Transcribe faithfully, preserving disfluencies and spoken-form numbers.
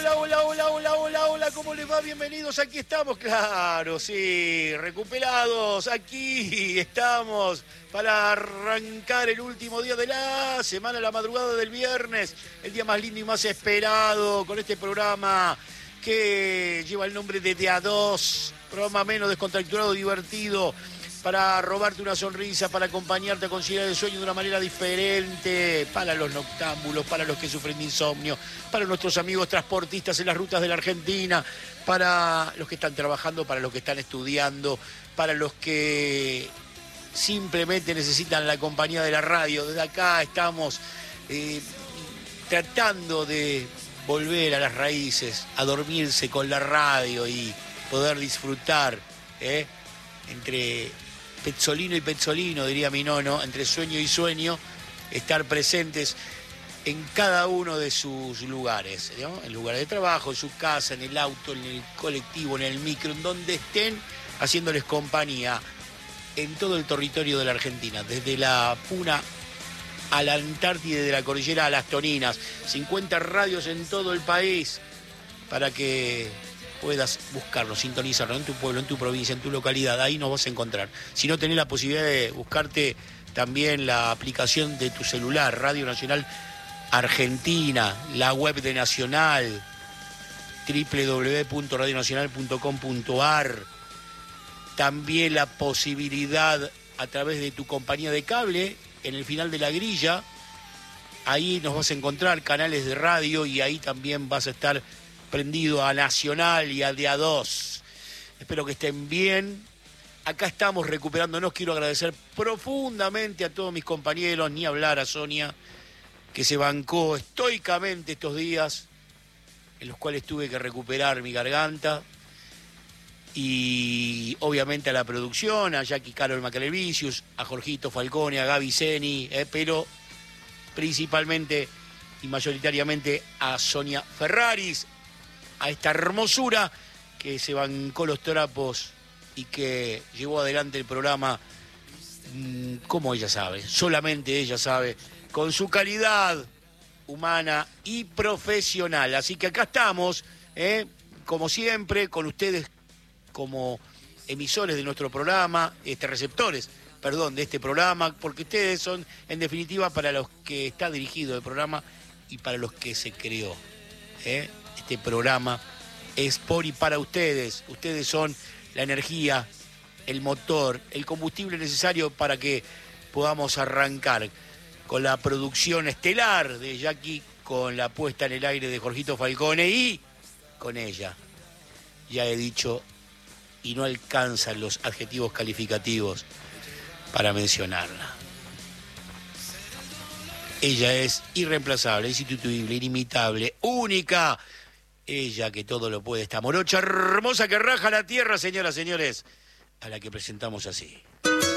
Hola, hola, hola, hola, hola, hola, ¿cómo les va? Bienvenidos, aquí estamos, claro, sí, recuperados, aquí estamos para arrancar el último día de la semana, la madrugada del viernes, el día más lindo y más esperado, con este programa que lleva el nombre de De A dos, programa menos descontracturado, divertido, para robarte una sonrisa, para acompañarte a conciliar el sueño de una manera diferente, para los noctámbulos, para los que sufren de insomnio, para nuestros amigos transportistas en las rutas de la Argentina, para los que están trabajando, para los que están estudiando, para los que simplemente necesitan la compañía de la radio. Desde acá estamos eh, tratando de volver a las raíces, a dormirse con la radio y poder disfrutar, ¿eh? entre Pezzolino y Pezzolino, diría mi nono, entre sueño y sueño, estar presentes en cada uno de sus lugares, ¿no? En lugares de trabajo, en su casa, en el auto, en el colectivo, en el micro, en donde estén, haciéndoles compañía en todo el territorio de la Argentina, desde la Puna a la Antártida, de la cordillera a las Toninas, cincuenta radios en todo el país, para que puedas buscarlo, sintonizarlo en tu pueblo, en tu provincia, en tu localidad, ahí nos vas a encontrar. Si no, tenés la posibilidad de buscarte también la aplicación de tu celular, Radio Nacional Argentina, la web de Nacional, doble u doble u doble u punto radio nacional punto com punto a r, también la posibilidad a través de tu compañía de cable, en el final de la grilla, ahí nos vas a encontrar canales de radio y ahí también vas a estar prendido a Nacional y a De A dos. Espero que estén bien. Acá estamos recuperándonos. Quiero agradecer profundamente a todos mis compañeros, ni hablar a Sonia, que se bancó estoicamente estos días en los cuales tuve que recuperar mi garganta. Y obviamente a la producción, a Jackie Carol Macalevicius, a Jorgito Falcone, a Gaby Zeni, eh, pero principalmente y mayoritariamente a Sonia Ferraris, a esta hermosura que se bancó los trapos y que llevó adelante el programa mmm, como ella sabe, solamente ella sabe, con su calidad humana y profesional. Así que acá estamos, ¿eh? como siempre, con ustedes como emisores de nuestro programa, este, receptores, perdón, de este programa, porque ustedes son, en definitiva, para los que está dirigido el programa y para los que se creó, ¿eh? Este programa es por y para ustedes. Ustedes son la energía, el motor, el combustible necesario para que podamos arrancar con la producción estelar de Jackie, con la puesta en el aire de Jorgito Falcone y con ella. Ya he dicho, y no alcanzan los adjetivos calificativos para mencionarla. Ella es irreemplazable, insustituible, inimitable, única. Ella que todo lo puede, esta morocha hermosa que raja la tierra, señoras y señores, a la que presentamos así.